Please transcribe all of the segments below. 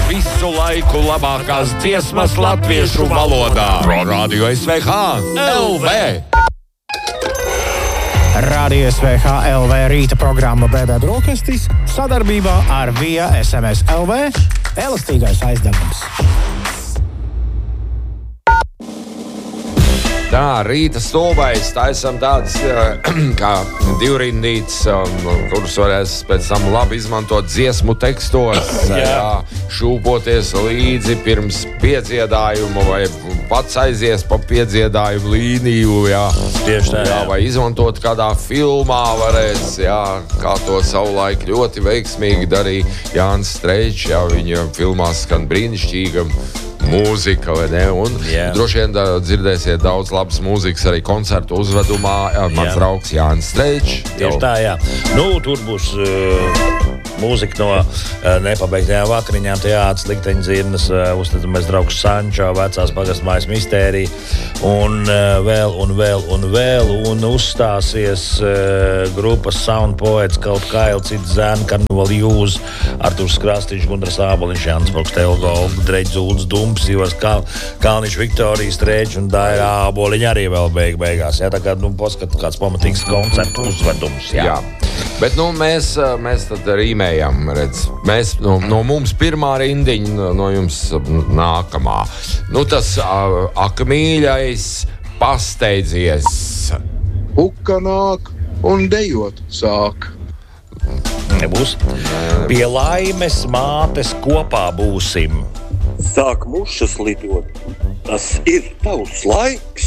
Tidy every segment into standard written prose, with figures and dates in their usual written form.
Visu laiku labākās dziesmas latviešu valodā. Radio SVH LV. Radio SVH LV rīta programma BB Brokastis sadarbībā ar Via SMS LV elastīgais aizdevums. Tā, rīta stulbais, tā esam tāds kā divrindīts, kurus varēs pēc tam labi izmantot dziesmu tekstos, jā, šūpoties līdzi pirms piedziedājumu vai pats aizies pa piedziedājumu līniju, jā. Tieši tā, jā. Vai izmantot kādā filmā varēs, jā, kā to savulaik ļoti veiksmīgi darīja Jānis Streičs, jā, viņa filmās skan brīnišķīga mūzika, vai ne? Un droši vien dzirdēsiet daudz labas mūzikas arī koncertu uzvedumā. Mans draugs Jānis Streičs. Tieši tā, jā. Nu, tur būs mūzika no nepabeigtajām vakariņām, teātris, likteņdzirnas, uzticamais draugs Sančo, vecās pagastmājas mistērija, un vēl, un uzstāsies grupas Sound Poets, Kaut Kaila, Cits Zēn, Karnival Jūs, Arturs Krastīņš, Gundars Āboliņš, Jānis Broksts, Elgo, Dreģis Ulds, Dumps, Ivars Kalniņš, Viktorijas Strēčs un Daira Āboliņa arī vēl beigās. Jā, tā kā, paskat kāds pamatīgs koncertu uzvedums. Jā. Bet, mēs tad rīmējam, redz. Mēs, no mums pirmā rindiņa, no jums nākamā. Tas akmīļais pasteidzies. Puka nāk un dejot sāk. Nebūs. Pie laimes mātes kopā būsim. Sāk mušas lidot. Tas ir tavs laiks.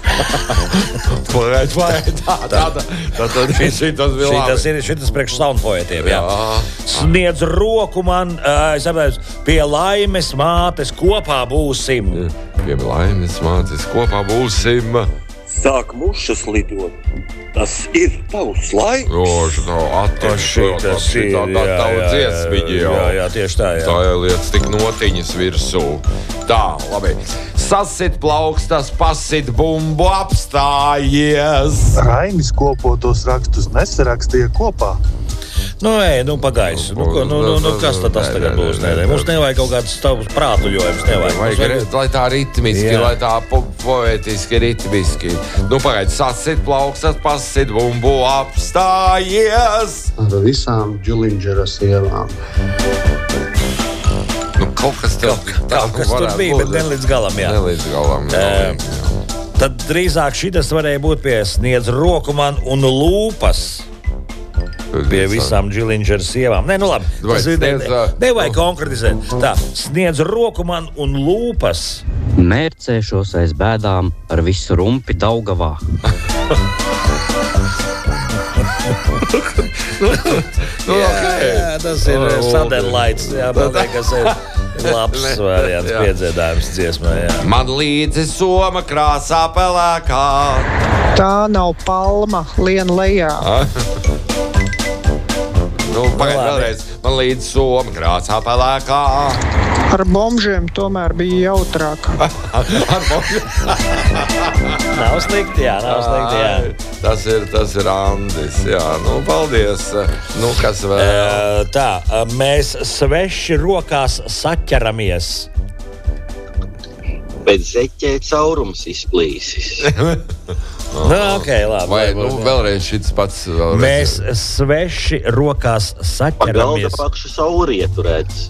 Šitas priekš soundpoetiem, jā. Sniedz roku man, es saprotu, pie laimes mātes kopā būsim. Pie laimes mātes kopā būsim. Sāk mušas lidot. Tas ir tavs laiks. Tas ir tavs dziesmiņi jau. Jā, tieši tā, jā. Tā ir lietas tik notiņas virsū. Tā, labi. Sasit plaukstas, pasit bumbu, apstājies. Raimis kopotos rakstus nesarakstīja kopā. Pagājis. Kas tad tas tagad būs? Mums nevajag kaut kāds tavs prātuļojums. Lai tā ritmiski, lai tā poetiski, ritmiski. Pagaid, sasit plaukstas, pasit bumbu, apstājies. Ar visām Džilindžera sievām. Kaut kas tur bija, bet ne līdz galam, jā. Tad drīzāk šitas varēja būt pie sniedz roku man un lūpas. Pie visām Džilindžera sievām. Labi. Nevajag konkretizēt. Tā, sniedz roku man un lūpas. Mērcēšos aiz bēdām ar visu rumpi Daugavā. Jā, tas ir Satellites. Jā, kas ir labs variants piedziedājums dziesmā. Jā. Man līdzi soma krāsā pelēkā. Tā nav palma, lien lejā. Pagaid vēlreiz. Man līdz soma krāsā pelēkā. Ar bombžiem tomēr bija jautrāk. Nav slikti, jā. Tas ir Andis, jā. Paldies. Kas vēl? Tā, mēs sveši rokās saķeramies. Bet zeķē caurums izplīsis. Okay, labi. Vai vēlreiz šis pats? Mēs sveši rokās saķeramies. Pagalda pakšu saurietu redz.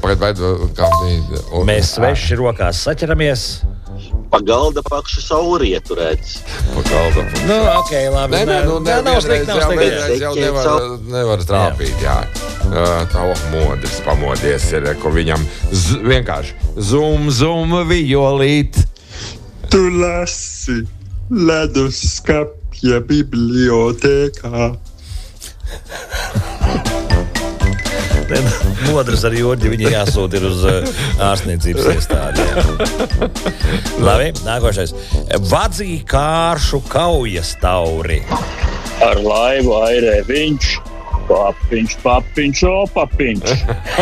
Mēs sveši rokās saķeramies. Pagalda pakšu saurietu redz. Okay, labi. Nav slikti. Jau nevar trāpīt, jā. Tā modris pamodies ir, ko viņam vienkārši zum violīt. Tu lasi leduskapja bibliotēkā. Modrs ar Jorģi viņi jāsūt ir uz ārstniecības iestādi. Labi, nākošais. Vadzī kāršu kaujas tauri. Ar laivu airē viņš. Papiņš, o papiņš.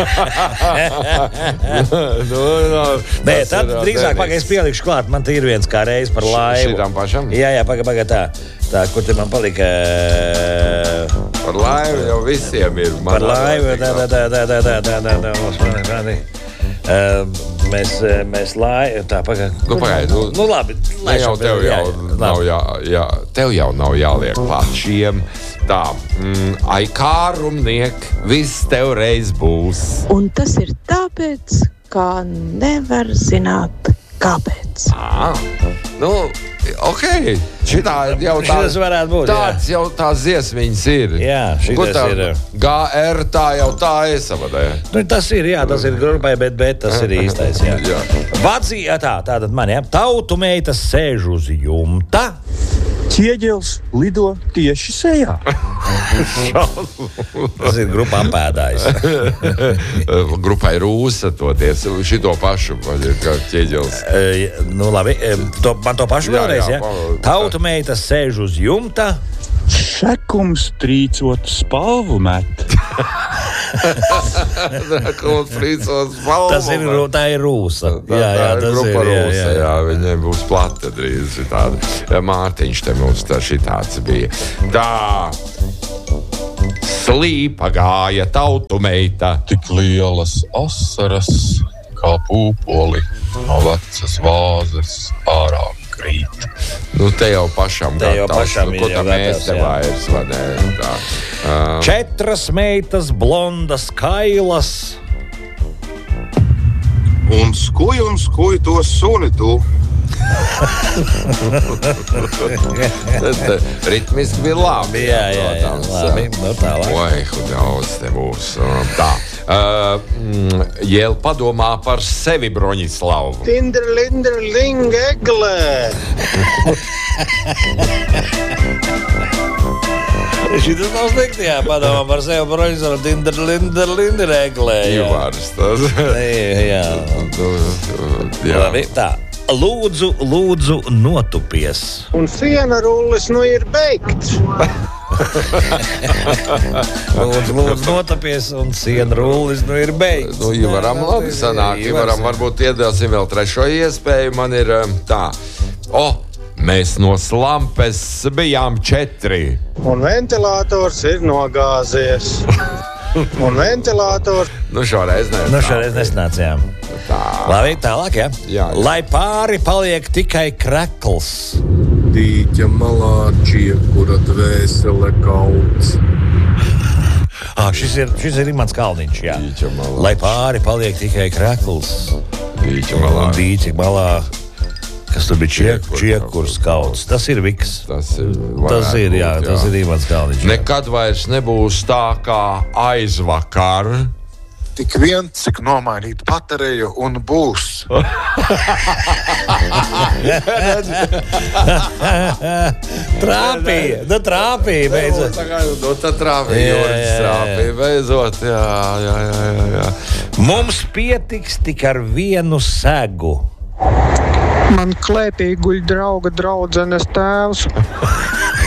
Nē, tad drīzāk pagaid, es pielikšu klāt. Man te ir viens kā reiz par laivu. Šitām pašam? Jā, pagaid tā. Tā, kur te man palika? Par laivu jau visiem ir. Par laivu, Mēs tā pagaidām. Nu, Labi. Tev jau nav jāliek klāt šiem. Tā, ai kārumniek, viss tev reiz būs. Un tas ir tāpēc, kā nevar zināt, kāpēc. Ok, šitā jau Šitas varētu būt, tāds jau tās dziesmiņas ir. Jā, šitas ir. GR tā jau tā esavadē. Tas ir grupai, bet tas ir īstais, jā. Vadzī, tātad man, tautu meitas sēž uz jumta. Ķieģelis lido tieši sejā. Tas ir grupām pēdājs. Grupai Rūsa toties, šito pašu, kā ķieģelis. Labi, man to pašu vēlreiz, jā? Tautu meitas sēž uz jumta. Šekums trīcot spalvu met. Šekums trīcot spalvu met. Tā ir Rūsa. Tā ir grupa Rūsa, jā. Viņiem būs plata drīz šitādi. Mārtiņš te mums šitāds bija. Tā. Slīpa gāja tautu meita. Tik lielas asaras, kā pūpoli no vecas vāzes ārā krīt. Nu, te jau pašam gatavs. Ko tā mēs te vairs, vai ne? Tā. 4 meitas, blondas, kailas. Un skuj to suni tu. Ritmiski bija labi. Jā, labi. Tālāk. Oi, daudz te būs. Tā. Jēl padomā par sevi, Broņislavu. Tindra, lindra, linga, eglē. Šitas nav slikti, jā. Padomā par sevi, Broņislavu. Tindra, lindra, eglē. Ivārs tas. Jā. Labi, tā. Lūdzu, notupies. Un siena rullis nu ir beigts. Lūdzu, notapies, un siena rullis nu ir beigts. Nu, Ivaram labi sanāk. Ivaram varbūt iedāsim vēl trešo iespēju. Man ir tā. Mēs no slampes bijām 4. Un ventilators ir nogāzies. Un ventilators. Nu, šoreiz nesnācām. Labi, tālāk, jā. Lai pāri paliek tikai krekls. Dīķa malā čiekura dvēsele kauts. Šis ir Imants Kalniņš, jā. Lai pāri paliek tikai krekls. Dīķa malā. Kas tur bija čiekurs kauts. Tas ir Viks. Tas ir Imants Kalniņš. Nekad vairs nebūs tā kā aizvakar. Tik vien, cik nomainīt bateriju un būs. Trāpīja, beidzot. Trāpīja, beidzot, jā. Mums pietiks tik ar vienu segu. Man klēpī guļ drauga draudzenes tēvs.